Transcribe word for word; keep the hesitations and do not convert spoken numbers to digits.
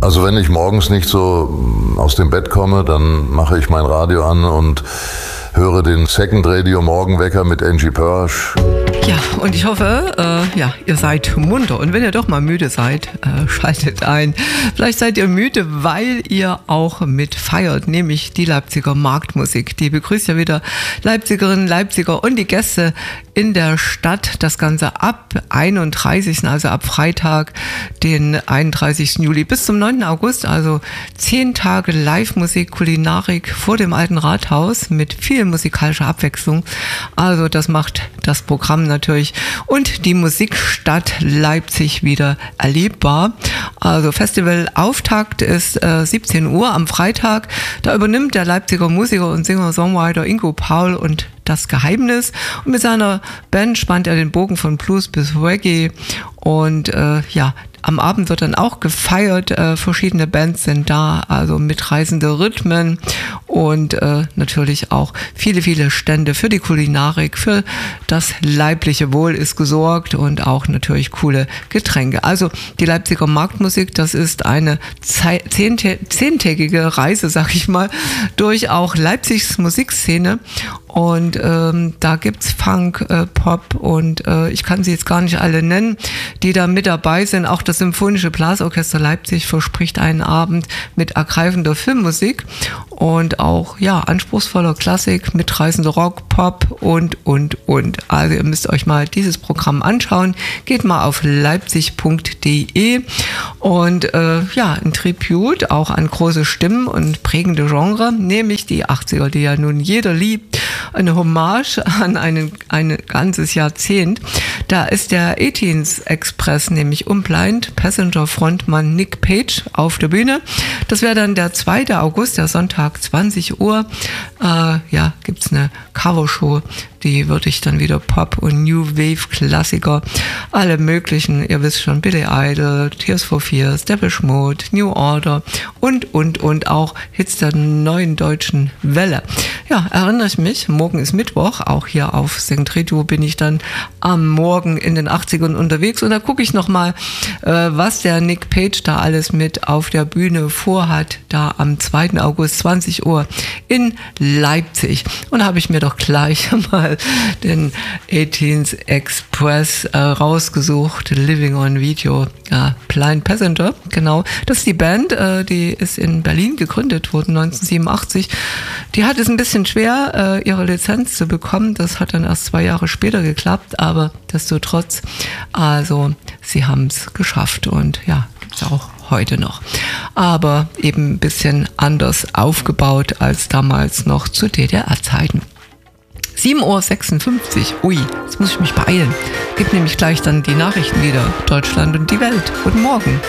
Also wenn ich morgens nicht so aus dem Bett komme, dann mache ich mein Radio an und höre den Second Radio Morgenwecker mit Angie Pörsch. Ja, und ich hoffe, äh, ja, ihr seid munter. Und wenn ihr doch mal müde seid, äh, schaltet ein. Vielleicht seid ihr müde, weil ihr auch mit feiert, nämlich die Leipziger Marktmusik. Die begrüßt ja wieder Leipzigerinnen, Leipziger und die Gäste in der Stadt. Das Ganze ab einunddreißigsten also ab Freitag, den einunddreißigsten Juli bis zum neunten August. Also zehn Tage Live-Musik, Kulinarik vor dem alten Rathaus mit viel musikalischer Abwechslung. Also das macht das Programm natürlich und die Musikstadt Leipzig wieder erlebbar. Also Festivalauftakt ist äh, siebzehn Uhr am Freitag. Da übernimmt der Leipziger Musiker und Singer-Songwriter Ingo Paul und das Geheimnis. Und mit seiner Band spannt er den Bogen von Blues bis Reggae. Und äh, ja, am Abend wird dann auch gefeiert. Äh, verschiedene Bands sind da, also mitreißende Rhythmen und äh, natürlich auch viele, viele Stände für die Kulinarik, für das leibliche Wohl ist gesorgt und auch natürlich coole Getränke. Also die Leipziger Marktmusik, das ist eine zei- zehntä- zehntägige Reise, sag ich mal, durch auch Leipzigs Musikszene. Und ähm, da gibt's Funk, äh, Pop und äh, ich kann sie jetzt gar nicht alle nennen, die da mit dabei sind. Auch das Symphonische Blasorchester Leipzig verspricht einen Abend mit ergreifender Filmmusik und auch ja anspruchsvoller Klassik, mitreißender Rock, Pop und und und. Also ihr müsst euch mal dieses Programm anschauen. Geht mal auf leipzig punkt de und äh, ja ein Tribut auch an große Stimmen und prägende Genre, nämlich die achtziger, die ja nun jeder liebt. Eine Hommage an einen, ein ganzes Jahrzehnt. Da ist der A-Teens Express, nämlich Unblind Passenger Frontmann Nick Page auf der Bühne. Das wäre dann der zweite August, der Sonntag, zwanzig Uhr. Äh, ja, gibt's eine Covershow, die würde ich dann wieder Pop und New Wave Klassiker, alle möglichen, ihr wisst schon, Billy Idol, Tears for Fears, Depeche Mode, New Order und, und, und auch Hits der neuen deutschen Welle. Ja, erinnere ich mich, morgen ist Mittwoch, auch hier auf Second Radio bin ich dann am Morgen in den achtzigern unterwegs und da gucke ich nochmal, äh, was der Nick Page da alles mit auf der Bühne vorhat, da am zweiten August, zwanzig Uhr in Leipzig. Und da habe ich mir doch gleich mal den A-Teens Express äh, rausgesucht, Living on Video, ja, Blind Passenger, genau. Das ist die Band, äh, die ist in Berlin gegründet worden, neunzehnhundertsiebenundachtzig. Die hat es ein bisschen schwer, äh, ihre Lizenz zu bekommen. Das hat dann erst zwei Jahre später geklappt, aber desto trotz, also sie haben es geschafft und ja, gibt es auch heute noch. Aber eben ein bisschen anders aufgebaut als damals noch zu D D R-Zeiten. sieben Uhr sechsundfünfzig, ui, jetzt muss ich mich beeilen. Gibt nämlich gleich dann die Nachrichten wieder. Deutschland und die Welt. Guten Morgen.